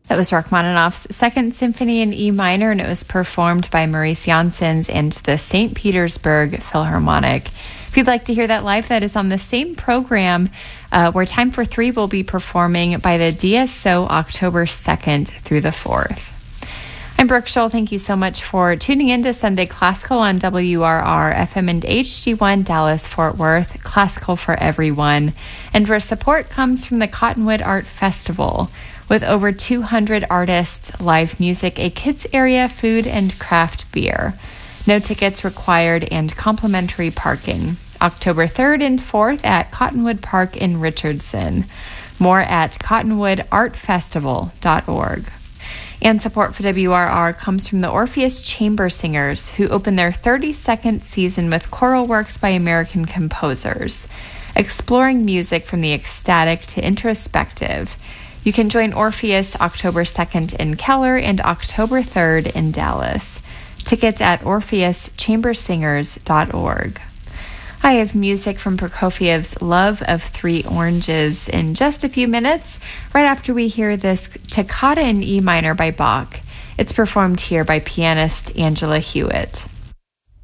That was Rachmaninoff's Second Symphony in E minor, and it was performed by Maurice Janssens and the St. Petersburg Philharmonic. If you'd like to hear that live, that is on the same program where Time for Three will be performing by the DSO October 2nd through the 4th. I'm Brooke Scholl. Thank you so much for tuning in to Sunday Classical on WRR FM and HD1 Dallas Fort Worth, Classical for Everyone. And where support comes from the Cottonwood Art Festival. With over 200 artists, live music, a kids area, food, and craft beer. No tickets required and complimentary parking. October 3rd and 4th at Cottonwood Park in Richardson. More at cottonwoodartfestival.org. And support for WRR comes from the Orpheus Chamber Singers, who open their 32nd season with choral works by American composers, exploring music from the ecstatic to introspective. You can join Orpheus October 2nd in Keller and October 3rd in Dallas. Tickets at orpheuschambersingers.org. I have music from Prokofiev's Love of Three Oranges in just a few minutes, right after we hear this Toccata in E minor by Bach. It's performed here by pianist Angela Hewitt.